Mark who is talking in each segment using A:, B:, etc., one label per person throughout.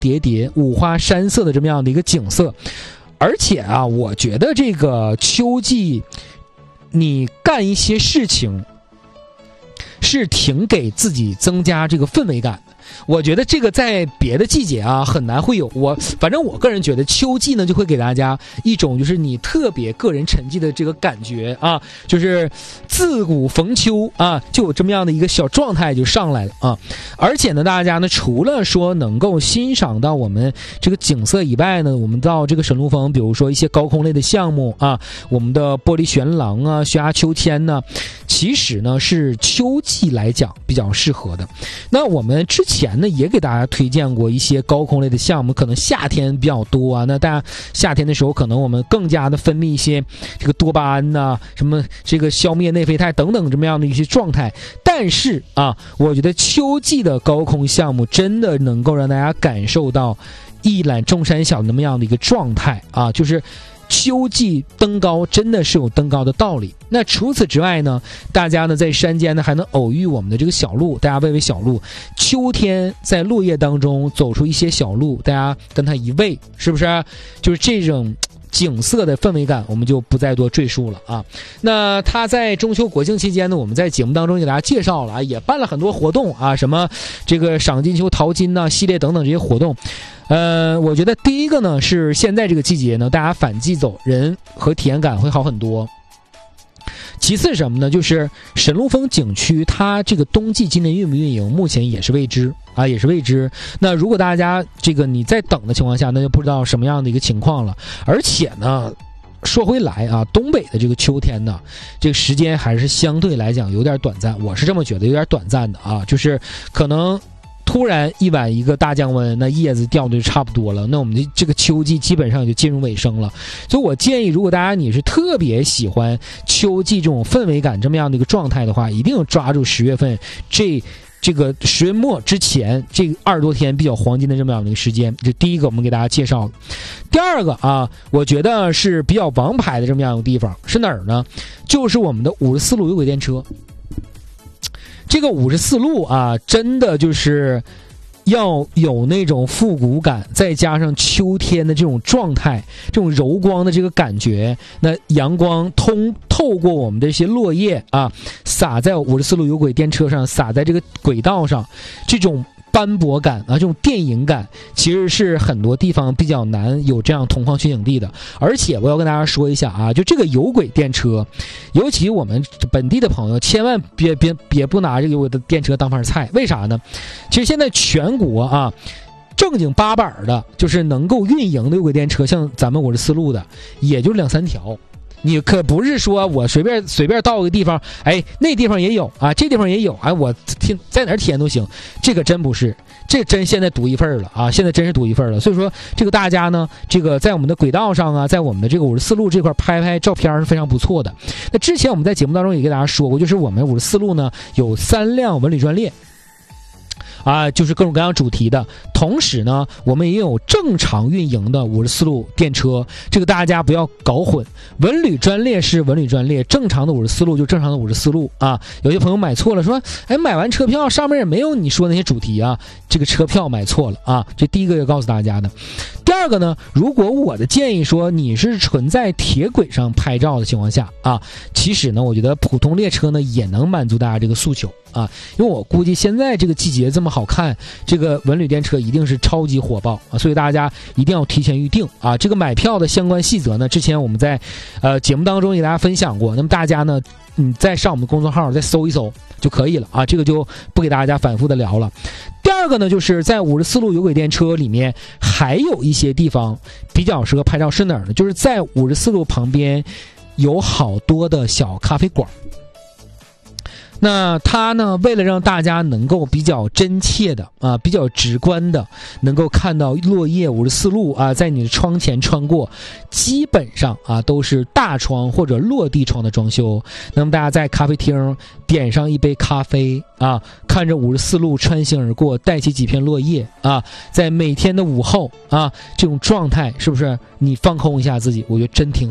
A: 叠叠、五花山色的这么样的一个景色。而且啊，我觉得这个秋季你干一些事情是挺给自己增加这个氛围感的。我觉得这个在别的季节啊很难会有，反正我个人觉得秋季呢就会给大家一种就是你特别个人沉寂的这个感觉啊，就是自古逢秋啊，就有这么样的一个小状态就上来了啊。而且呢，大家呢除了说能够欣赏到我们这个景色以外呢，我们到这个神鹿峰，比如说一些高空类的项目啊，我们的玻璃悬廊啊、悬崖秋千呢，其实呢是秋季来讲比较适合的。那我们之前呢也给大家推荐过一些高空类的项目，可能夏天比较多啊，那大家夏天的时候可能我们更加的分泌一些这个多巴胺呐、什么这个消灭内啡肽等等这么样的一些状态。但是啊，我觉得秋季的高空项目真的能够让大家感受到一览众山小那么样的一个状态啊，就是秋季登高真的是有登高的道理。那除此之外呢，大家呢在山间呢还能偶遇我们的这个小路，大家喂喂小路。秋天在落叶当中走出一些小路，大家跟它一喂，是不是就是这种景色的氛围感，我们就不再多赘述了啊。那他在中秋国庆期间呢，我们在节目当中给大家介绍了啊，也办了很多活动啊，什么这个赏金秋、淘金呐、系列等等这些活动。我觉得第一个呢是现在这个季节呢，大家反季走，人和体验感会好很多。其次是什么呢？就是神鹿峰景区，它这个冬季今年运不运营，目前也是未知啊，也是未知。那如果大家这个你在等的情况下，那就不知道什么样的一个情况了。而且呢，说回来啊，东北的这个秋天呢，这个时间还是相对来讲有点短暂，我是这么觉得，有点短暂的啊，就是可能突然一晚一个大降温，那叶子掉的就差不多了，那我们的这个秋季基本上就进入尾声了。所以我建议，如果大家你是特别喜欢秋季这种氛围感这么样的一个状态的话，一定要抓住10月份这个10月末之前这20多天比较黄金的这么样的一个时间。这第一个我们给大家介绍了。第二个啊，我觉得是比较王牌的这么样一个地方是哪儿呢？就是我们的54路有轨电车。这个54路啊，真的就是要有那种复古感，再加上秋天的这种状态，这种柔光的这个感觉，那阳光透过我们的这些落叶啊，洒在54路有轨电车上，洒在这个轨道上，这种斑驳感啊，这种电影感，其实是很多地方比较难有这样同框取景地的。而且我要跟大家说一下啊，就这个有轨电车，尤其我们本地的朋友，千万别不拿这个有轨的电车当盘菜。为啥呢？其实现在全国啊，正经八板的，就是能够运营的有轨电车，像咱们54路的，也就2-3条。你可不是说我随便到个地方，哎，那地方也有啊，这地方也有，哎，我在哪儿体验都行。这个真不是，这真现在独一份了啊！现在真是独一份了。所以说，这个大家呢，这个在我们的轨道上啊，在我们的这个54路这块拍照片是非常不错的。那之前我们在节目当中也给大家说过，就是我们54路呢有3辆文旅专列。啊，就是各种各样主题的。同时呢，我们也有正常运营的54路电车，这个大家不要搞混。文旅专列是文旅专列，正常的54路就正常的54路啊。有些朋友买错了，说，哎，买完车票上面也没有你说那些主题啊，这个车票买错了啊。这第一个要告诉大家的。第二个呢，如果我的建议说你是纯在铁轨上拍照的情况下啊，其实呢，我觉得普通列车呢也能满足大家这个诉求啊，因为我估计现在这个季节这么好看，这个文旅电车一定是超级火爆啊，所以大家一定要提前预定啊。这个买票的相关细则呢，之前我们在节目当中给大家分享过，那么大家呢，再上我们公众号再搜一搜就可以了啊，这个就不给大家反复的聊了。第二个呢，就是在54路有轨电车里面还有一些地方比较适合拍照，是哪儿呢？就是在54路旁边有好多的小咖啡馆。那它呢，为了让大家能够比较真切的啊，比较直观的能够看到落叶54路啊在你的窗前穿过，基本上啊都是大窗或者落地窗的装修。那么大家在咖啡厅点上一杯咖啡啊，看着54路穿行而过，带起几片落叶啊，在每天的午后啊，这种状态是不是你放空一下自己，我觉得真挺好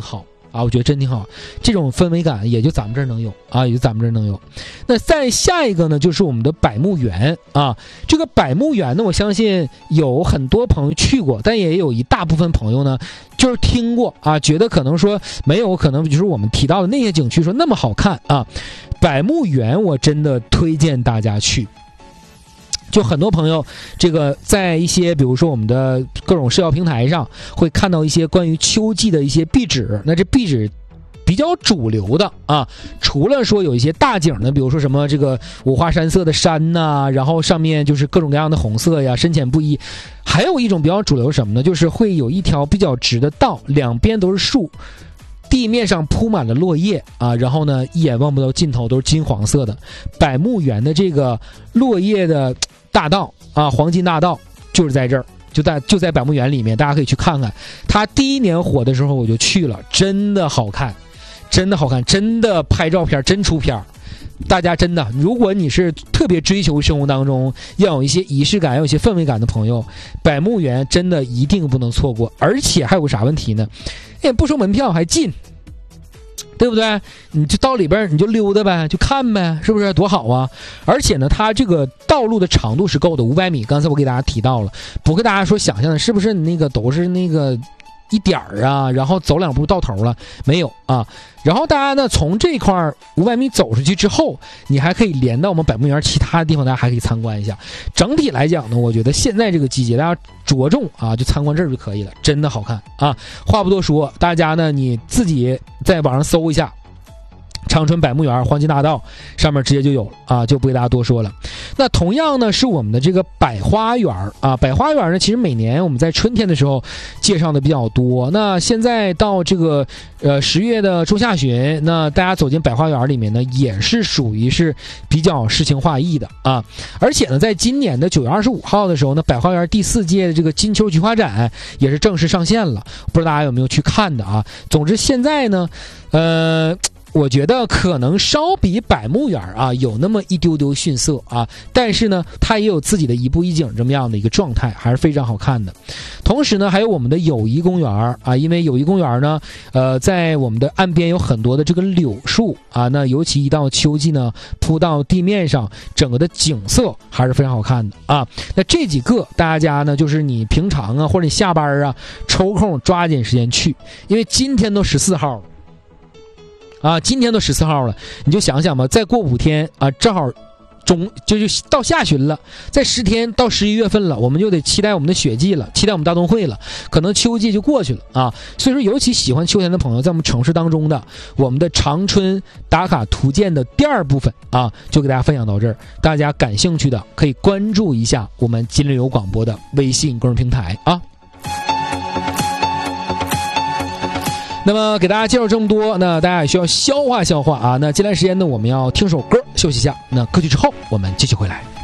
A: 啊，我觉得真挺好，这种氛围感也就咱们这儿能有啊，也就咱们这儿能有。那再下一个呢，就是我们的百慕园啊。这个百慕园呢，我相信有很多朋友去过，但也有一大部分朋友呢，就是听过啊，觉得可能说没有可能就是我们提到的那些景区说那么好看啊。百慕园我真的推荐大家去。就很多朋友，这个在一些比如说我们的各种社交平台上，会看到一些关于秋季的一些壁纸。那这壁纸比较主流的啊，除了说有一些大景呢，比如说什么这个五花山色的山呐，然后上面就是各种各样的红色呀，深浅不一。还有一种比较主流是什么呢？就是会有一条比较直的道，两边都是树。地面上铺满了落叶啊，然后呢，一眼望不到尽头，都是金黄色的。百慕园的这个落叶的大道啊，黄金大道就是在这儿，就在百慕园里面，大家可以去看看。它第1年火的时候我就去了，真的好看，真的好看，真的拍照片真出片。大家真的，如果你是特别追求生活当中要有一些仪式感、要有一些氛围感的朋友，百慕园真的一定不能错过。而且还有个啥问题呢？也不收门票，还进，对不对？你就到里边你就溜达呗，就看呗，是不是多好啊？而且呢，它这个道路的长度是够的，500米。刚才我给大家提到了，不跟大家说想象的是不是那个都是那个一点儿啊，然后走2步到头了，没有啊。然后大家呢从这块500米走出去之后，你还可以连到我们百慕园其他的地方，大家还可以参观一下。整体来讲呢，我觉得现在这个季节大家着重啊，就参观这儿就可以了，真的好看啊。话不多说，大家呢你自己在网上搜一下长春百慕园黄金大道，上面直接就有啊，就不给大家多说了。那同样呢是我们的这个百花园啊，百花园呢其实每年我们在春天的时候介绍的比较多。那现在到这个10月的中下旬，那大家走进百花园里面呢，也是属于是比较诗情画意的啊。而且呢，在今年的9月25号的时候呢，百花园第4届的这个金秋菊花展也是正式上线了，不知道大家有没有去看的啊？总之现在呢，我觉得可能稍比百慕园啊有那么一丢丢逊色啊，但是呢，它也有自己的一步一景这么样的一个状态，还是非常好看的。同时呢，还有我们的友谊公园啊，因为友谊公园呢，在我们的岸边有很多的这个柳树啊，那尤其一到秋季呢，铺到地面上，整个的景色还是非常好看的啊。那这几个大家呢，就是你平常啊，或者你下班啊，抽空抓紧时间去，因为今天都14号了。啊，今天都14号了，你就想想吧，再过5天啊，正好就是到下旬了，再10天到11月份了，我们就得期待我们的雪季了，期待我们大冬会了，可能秋季就过去了啊。所以说，尤其喜欢秋天的朋友，在我们城市当中的我们的长春打卡图鉴的第2部分啊，就给大家分享到这儿。大家感兴趣的可以关注一下我们金旅游广播的微信公众平台啊。那么给大家介绍这么多，那大家也需要消化消化啊。那接下来时间呢，我们要听首歌休息一下。那歌曲之后，我们继续回来。